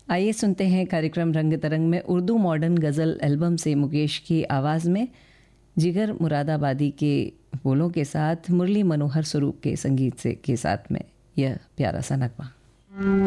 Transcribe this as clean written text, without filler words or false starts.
आइए सुनते हैं कार्यक्रम रंग तरंग में उर्दू मॉडर्न गज़ल एल्बम से मुकेश की आवाज़ में जिगर मुरादाबादी के बोलों के साथ मुरली मनोहर स्वरूप के संगीत के साथ में यह प्यारा सा नगमा।